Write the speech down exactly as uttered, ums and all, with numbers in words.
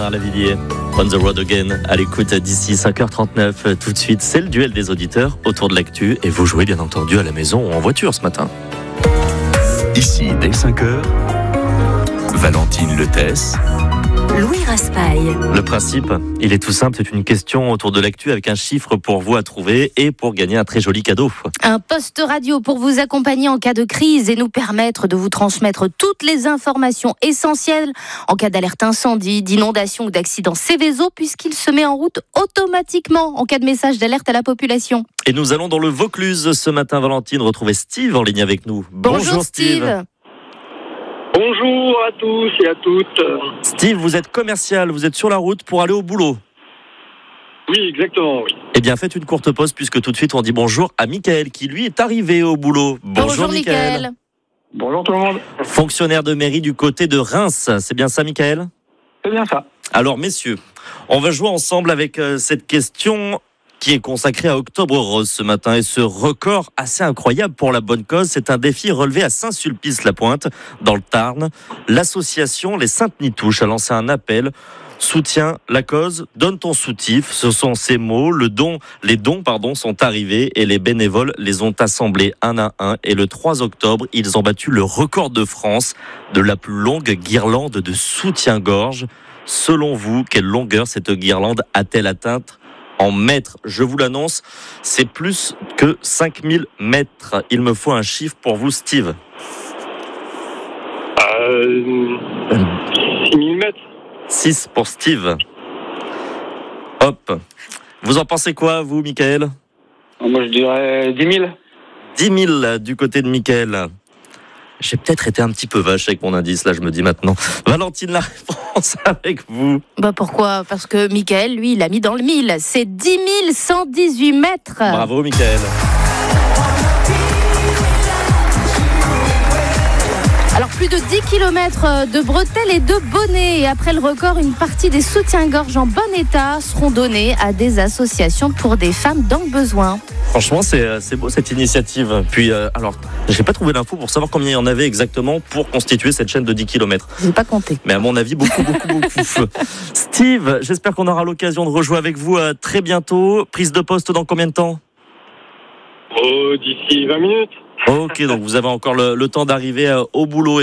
Bernard Lavilliers. On the road again, à l'écoute d'ici cinq heures trente-neuf. Tout de suite, c'est le duel des auditeurs autour de l'actu. Et vous jouez bien entendu à la maison ou en voiture ce matin. Ici, dès cinq heures, Valentine Letès, Louis Raspail. Le principe, il est tout simple, c'est une question autour de l'actu avec un chiffre pour vous à trouver et pour gagner un très joli cadeau. Un poste radio pour vous accompagner en cas de crise et nous permettre de vous transmettre toutes les informations essentielles en cas d'alerte incendie, d'inondation ou d'accident Céveso, puisqu'il se met en route automatiquement en cas de message d'alerte à la population. Et nous allons dans le Vaucluse ce matin, Valentine, retrouver Steve en ligne avec nous. Bonjour, Bonjour Steve. Steve. Bonjour à tous et à toutes. Steve, vous êtes commercial, vous êtes sur la route pour aller au boulot. Oui, exactement, oui. Eh bien, faites une courte pause puisque tout de suite on dit bonjour à Mickaël qui lui est arrivé au boulot. Bonjour, bonjour Mickaël. Mickaël. Bonjour tout le monde. Fonctionnaire de mairie du côté de Reims, c'est bien ça Mickaël ? C'est bien ça. Alors messieurs, on va jouer ensemble avec euh, cette question qui est consacré à Octobre Rose ce matin. Et ce record assez incroyable pour la bonne cause, c'est un défi relevé à Saint-Sulpice-la-Pointe, dans le Tarn. L'association Les Saintes Nitouches a lancé un appel. Soutiens la cause, donne ton soutif. Ce sont ces mots. Le don, les dons pardon, sont arrivés et les bénévoles les ont assemblés un à un. Et le trois octobre, ils ont battu le record de France de la plus longue guirlande de soutien-gorge. Selon vous, quelle longueur cette guirlande a-t-elle atteinte en mètres? Je vous l'annonce, c'est plus que cinq mille mètres. Il me faut un chiffre pour vous, Steve. Euh, six mille mètres. six pour Steve. Hop. Vous en pensez quoi, vous, Mickaël? Moi, je dirais dix mille. dix mille du côté de Mickaël. J'ai peut-être été un petit peu vache avec mon indice, là, je me dis maintenant. Valentine, la réponse avec vous. Bah pourquoi ? Parce que Mickaël, lui, il a mis dans le mille. C'est dix mille cent dix-huit mètres. Bravo, Mickaël. Alors, plus de dix kilomètres de bretelles et de bonnets. Et après le record, une partie des soutiens-gorge en bon état seront donnés à des associations pour des femmes dans le besoin. Franchement, c'est, c'est beau cette initiative. Puis, euh, alors, j'ai pas trouvé l'info pour savoir combien il y en avait exactement pour constituer cette chaîne de dix kilomètres. Je n'ai pas compté. Mais à mon avis, beaucoup, beaucoup, beaucoup. Steve, j'espère qu'on aura l'occasion de rejouer avec vous euh, très bientôt. Prise de poste dans combien de temps ? Oh, d'ici vingt minutes. Ok, donc vous avez encore le, le temps d'arriver euh, au boulot.